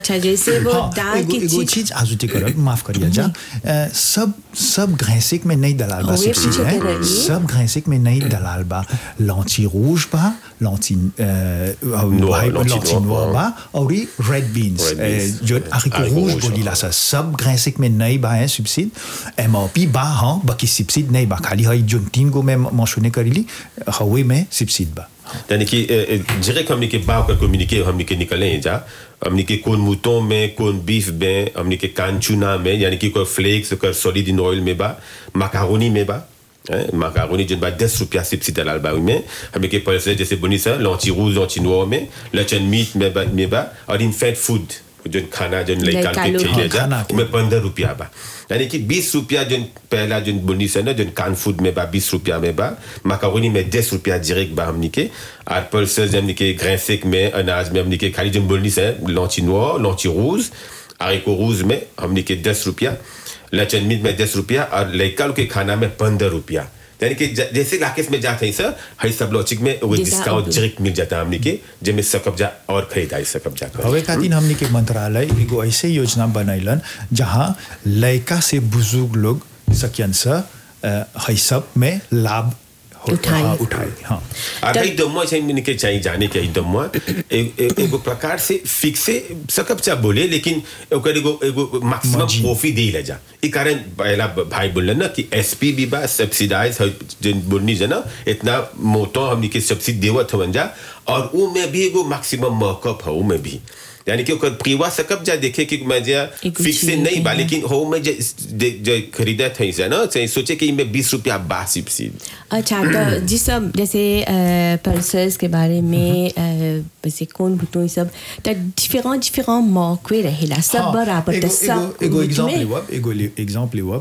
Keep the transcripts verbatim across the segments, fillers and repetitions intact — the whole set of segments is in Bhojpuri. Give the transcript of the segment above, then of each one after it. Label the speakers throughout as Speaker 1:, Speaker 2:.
Speaker 1: अच्छा जैसे वो
Speaker 2: हाँ,
Speaker 1: दाल
Speaker 2: एगो
Speaker 1: की
Speaker 2: एगो
Speaker 1: चीज
Speaker 2: चीज आजुती करब माफ करिए जा अ, सब सब घैसिक में नहीं दलाल बा
Speaker 1: वे
Speaker 2: सब्सिडी
Speaker 1: पूछे
Speaker 2: है
Speaker 1: के रही।
Speaker 2: सब घैसिक में नहीं दलाल बा लौंची रूज बा लौंची
Speaker 3: Noir,
Speaker 2: भाई
Speaker 3: लौंची
Speaker 2: लौंची
Speaker 3: noir,
Speaker 2: नोर
Speaker 3: हाँ।
Speaker 2: बा और ये रेड बीन्स
Speaker 3: Red beans,
Speaker 2: जो
Speaker 3: हाँ,
Speaker 2: haricot
Speaker 3: haricot
Speaker 2: rouge
Speaker 3: rouge,
Speaker 2: बोली ला
Speaker 3: हाँ।
Speaker 2: सा सब घैसिक में नहीं बा है सब्सिडी एमओपी बा हाँ बाकी सब्सिडी नहीं बा खाली है जो तीन गो में mentionné करीली हवे में सब्सिडी बा
Speaker 3: यानी कि डायरेक्ट हमने के बाव का कम्युनिके हमने के निकले हैं जा हमने के कौन मूतों में कौन बीफ में हमने के कान चूना में यानी कि कोई फ्लेक्स कोई सॉलिड इन ऑयल में बा माकारोनी में बा माकारोनी जिन बा दस रुपया सिप्सी दलाल बा में हमें के पैसे जैसे बनी सा लौंची रूज लौंची नोर में लचन मीट में बा में बा और इन फैट फूड जो खाना जो लड़का के चाहिए जा में पंद्रह रुपया बा यानी कि बीस रुपया जो पहला जो बनी सा ना जो कान फूड में बा बीस रुपया में बा माकारोनी में दस रुपया डायरेक्ट बा हमने के और पल्सेस हमने के ग्रेन सेक में अनाज में हमने के खाली जो बनी सा लौंची नोर लौंची रूज haricot rouge में हमने के दस रुपया लचन मीट में दस रुपया और लड़का के खाना में पंद्रह रुपया यानी कि जैसे राकेश में जाते हैं सर हई सब लॉजिक में वो डिस्काउंट डायरेक्ट मिल जाता है हमने के जिसमें सकब जा और खरीदाई सकब जा
Speaker 2: हवे खातिर हमने के मंत्रालय एगो ऐसे योजना बनैलन जहाँ लड़का से बुजुर्ग लोग सकियन सा हई सब में लाभ
Speaker 1: उठाए
Speaker 2: हाँ, उठाए हाँ
Speaker 3: और भाई दम्मा चाहिए मैंने के चाहिए जाने के दम्मा एगो प्रकार से फिक्से सकब चा बोले लेकिन ओकर एगो एगो मैक्सिमम प्रॉफिट दे ले जा ई कारण पहला भाई बोलना ना कि एसपी भी बा सब्सिडाइज जिन बोलनी जना इतना मोटो हमनी के सब्सिडी देवत हवन जा और वो में भी एगो मैक्सिमम मार्कअप है वो में भी यानी कि ओकर प्रीवा सकब जा देखे कि मैं जा फिक्स से नहीं बा लेकिन हो में जो जो खरीदा था इसे ना सोचे कि मैं बीस रुपया बा सब्सिडी
Speaker 1: अच्छा तो जिस सब जैसे पल्सेस के बारे में वैसे कौन बुतों सब तो डिफरेंट डिफरेंट मौके रहेला सब बराबर तो सब
Speaker 2: एगो एग्जांपल हुआ एगो एग्जांपल हुआ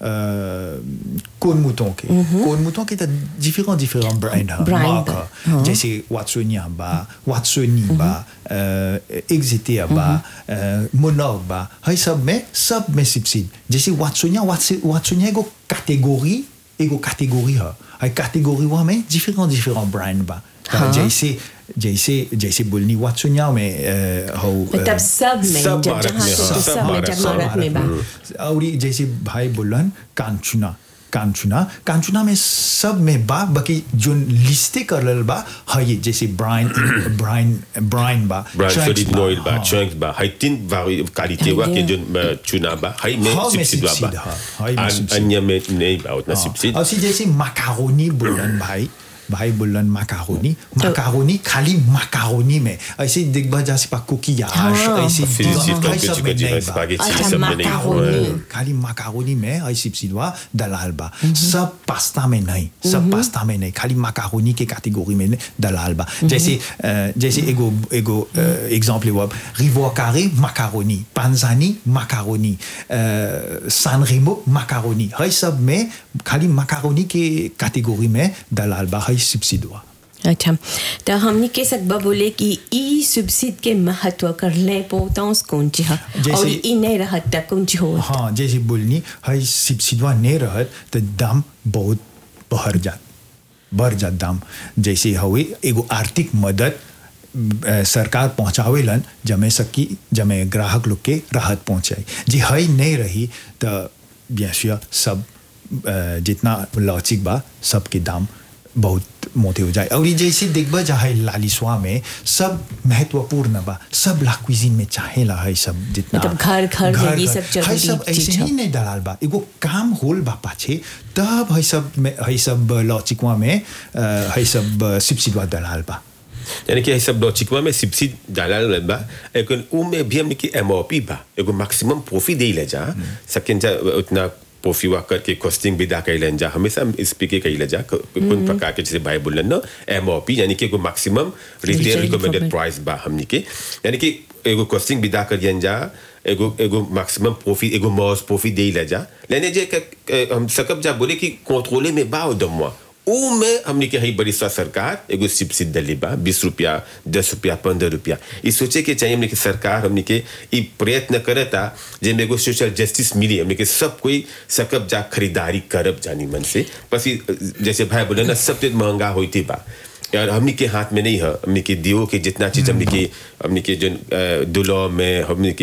Speaker 2: कौन मूतों के कौन मूतों के तो डिफरेंट डिफरेंट ब्रांड है मार्क जैसे वाटसोनिया बा वाटसोनी बा एग्जिटिया बा मोनोग बा हई सब में सब में सब्सिडी जैसे वाटसोनिया वाटसोनिया एगो कैटेगरी एगो कैटेगरी है हई कैटेगरी हुआ में डिफरेंट डिफरेंट ब्रांड बा जैसे जैसे जैसे बोलनी वाटसोनिया में हो
Speaker 1: मतलब सब में
Speaker 3: सब
Speaker 1: जब
Speaker 3: भारत
Speaker 1: जहाँ
Speaker 3: में,
Speaker 1: से
Speaker 3: हाँ,
Speaker 1: तो
Speaker 3: सब
Speaker 1: सब में
Speaker 3: भारत,
Speaker 1: जब
Speaker 3: सब
Speaker 1: भारत में बा
Speaker 2: और ये जैसे भाई बोलन कांचुना कांचुना कांचुना में सब में बा बाकी जो लिस्टे कर लल बा है ये जैसे ब्राइन ब्राइन ब्राइन बा
Speaker 3: ब्रांड सॉलिड इन ऑयल बा चंक्स बा हई तीन वारी क्वालिटी वा के जो चुना बा हई में सब्सिडी बा अन्य में नहीं बा उतना सब्सिडी
Speaker 2: और जैसे माकारोनी बोलन भाई भाई बोलन माकारोनी माकारोनी खाली माकारोनी में ऐसे दिख बा जैसे पा कुकियाज ऐसे माकारोनी खाली माकारोनी में ऐसे सिलवा दलाल बा सब पास्ता में नहीं सब पास्ता में नहीं खाली माकारोनी के कैटेगरी में दलाल बा जैसे जैसे एगो एगो एग्जांपल हुआ रिवो कारे माकारोनी पांजानी माकारोनी सान रेमो माकारोनी है सब में खाली माकारोनी के कैटेगरी में दलाल बा सब्सिडी हुआ
Speaker 1: अच्छा तो हमने के सकबा बोले कि ई सब्सिडी के महत्व कर ले पोतांस कौन ची है और ई नहीं रहत तक कौन ची हो
Speaker 2: हाँ जैसे बोलनी है सब्सिडी नहीं रहत तो दाम बहुत बढ़ जात बढ़ जात दाम जैसे हुए एगो आर्थिक मदद सरकार पहुँचावेलन जमे सकी जमे ग्राहक लोग के राहत पहुँचाए जी है नहीं रही तो ब्याशिया सब जितना लॉजिक बा सबके दाम बहुत मोटे हो जाए और जैसे देखबा चाहे लालिसवा में सब महत्वपूर्ण बा सब ला क्विजीन में चाहे ला है सब जितना
Speaker 1: मतलब घर घर ये सब
Speaker 2: है सब ऐसे ही नहीं दलाल बा एगो काम होल बा पाछे तब है सब में है सब लॉजिकवा में है सब सब्सिडी दलाल बा
Speaker 3: यानी कि सब लॉजिकवा में सब्सिडी दलाल बा लेकिन उ में भी हमने की एमओपी बा एगो मैक्सिमम प्रॉफिट दे ले जा सकें जा उतना प्रॉफिट वा करके कॉस्टिंग भी दा कैलन जा हमेशा स्पीके कैले जा कौन प्रकार के जैसे भाई बोलन ना एमओपी यानी कि एगो मैक्सिमम रिटेल रिकमेंडेड प्राइस बा हमने के यानी कि एगो कॉस्टिंग भी दा करियन जा एगो एगो मैक्सिमम प्रॉफिट एगो मॉस प्रॉफिट दे ले जा लेने जे हम सकब जा बोले कि कंट्रोले में बा दमवा ओ में हमने के हई बड़ी सा सरकार एगो सब्सिडी दली बा बीस रुपया दस रुपया पंद्रह रुपया ये सोचे के चाहिए हमने के सरकार हमने के ये प्रयत्न करता जिनमें एगो सोशल जस्टिस मिली हमने के सब कोई सकब जा खरीदारी करब जानी मन से बस जैसे भाई बोले ना सब चीज महंगा होती बा यार हमने के हाथ में नहीं है हमने के दियो के जितना चीज हमने के हमने के जो दुलो में हमने के